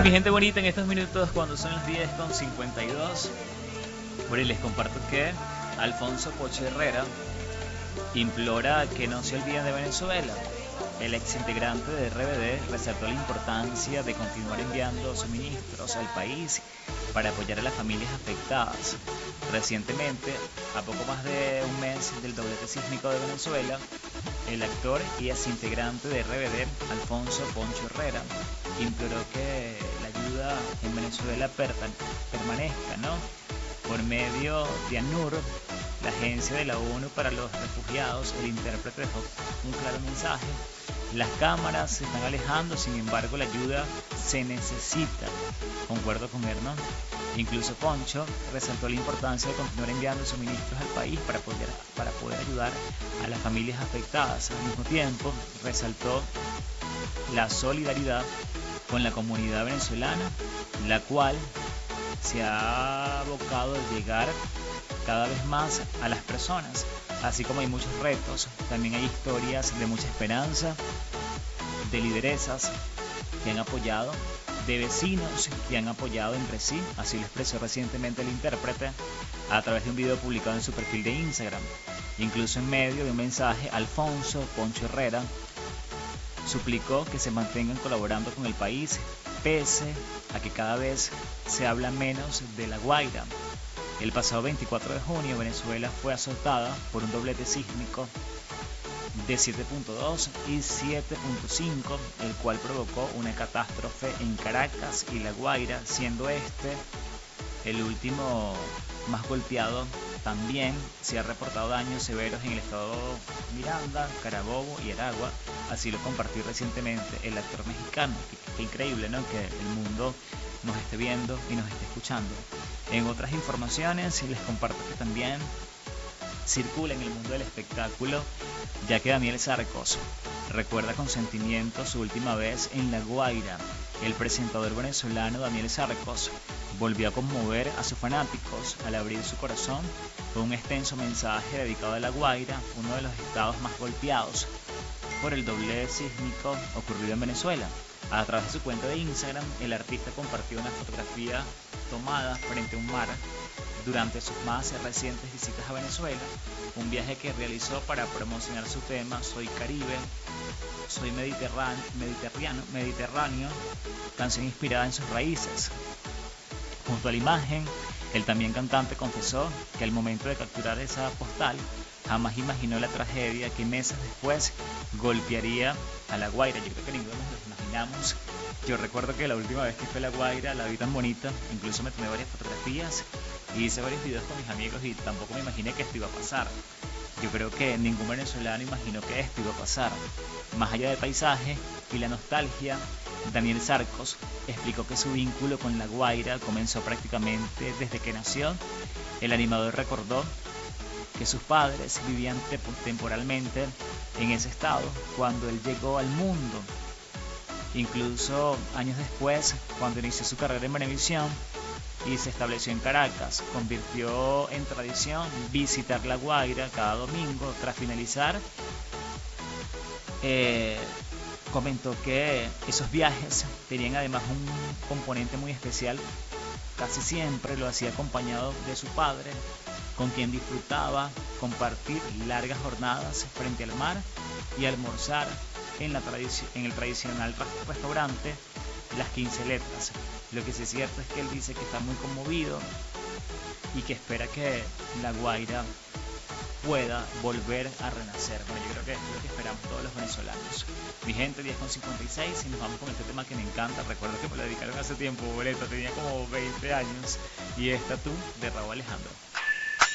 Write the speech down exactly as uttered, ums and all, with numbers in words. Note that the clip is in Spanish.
mi gente bonita, en estos minutos cuando son las diez con cincuenta y dos, bueno, y les comparto que Alfonso Pocho Herrera implora que no se olviden de Venezuela. El ex integrante de R B D resaltó la importancia de continuar enviando suministros al país para apoyar a las familias afectadas. Recientemente, a poco más de un mes del doblete sísmico de Venezuela, el actor y ex integrante de R B D, Alfonso Pocho Herrera, imploró que la ayuda en Venezuela permanezca, ¿no? Por medio de ANUR, la agencia de la ONU para los refugiados, el intérprete dejó un claro mensaje: las cámaras se están alejando, sin embargo la ayuda se necesita. Concuerdo con él, ¿no? Incluso Poncho resaltó la importancia de continuar enviando suministros al país para poder, para poder ayudar a las familias afectadas. Al mismo tiempo, resaltó la solidaridad con la comunidad venezolana, la cual se ha abocado a llegar cada vez más a las personas. Así como hay muchos retos, también hay historias de mucha esperanza, de lideresas que han apoyado, de vecinos que han apoyado entre sí. Así lo expresó recientemente el intérprete a través de un video publicado en su perfil de Instagram. Incluso en medio de un mensaje, Alfonso Pocho Herrera suplicó que se mantengan colaborando con el país, pese a que cada vez se habla menos de La Guaira. El pasado veinticuatro de junio, Venezuela fue azotada por un doblete sísmico de siete punto dos y siete punto cinco, el cual provocó una catástrofe en Caracas y La Guaira, siendo este el último más golpeado. También se han reportado daños severos en el estado Miranda, Carabobo y Aragua. Así lo compartió recientemente el actor mexicano. Qué, qué increíble, ¿no? Que el mundo nos esté viendo y nos esté escuchando. En otras informaciones les comparto que también circula en el mundo del espectáculo, ya que Daniel Sarcos recuerda con sentimiento su última vez en La Guaira. El presentador venezolano Daniel Sarcos volvió a conmover a sus fanáticos al abrir su corazón con un extenso mensaje dedicado a La Guaira, uno de los estados más golpeados por el doblete sísmico ocurrido en Venezuela. A través de su cuenta de Instagram, el artista compartió una fotografía tomada frente a un mar durante sus más recientes visitas a Venezuela, un viaje que realizó para promocionar su tema Soy Caribe, Soy Mediterráneo, Mediterráneo, Mediterráneo, canción inspirada en sus raíces. Junto a la imagen, el también cantante confesó que al momento de capturar esa postal, jamás imaginó la tragedia que meses después golpearía a La Guaira. Yo creo que ninguno nos lo imaginamos. Yo recuerdo que la última vez que fui a La Guaira la vi tan bonita, incluso me tomé varias fotografías y hice varios videos con mis amigos y tampoco me imaginé que esto iba a pasar. Yo creo que ningún venezolano imaginó que esto iba a pasar. Más allá del paisaje y la nostalgia, Daniel Sarcos explicó que su vínculo con La Guaira comenzó prácticamente desde que nació. El animador recordó que sus padres vivían temporalmente en ese estado cuando él llegó al mundo. Incluso años después, cuando inició su carrera en Venevisión y se estableció en Caracas, convirtió en tradición visitar La Guaira cada domingo. Tras finalizar, eh, comentó que esos viajes tenían además un componente muy especial. Casi siempre lo hacía acompañado de su padre, con quien disfrutaba compartir largas jornadas frente al mar y almorzar en, la en el tradicional restaurante Las quince Letras. Lo que sí es cierto es que él dice que está muy conmovido y que espera que La Guaira pueda volver a renacer. Bueno, yo creo que es lo que esperamos todos los venezolanos. Mi gente, diez con cincuenta y seis, y nos vamos con este tema que me encanta. Recuerdo que me lo dedicaron hace tiempo, boleto, tenía como veinte años, y esta tú, de Raúl Alejandro.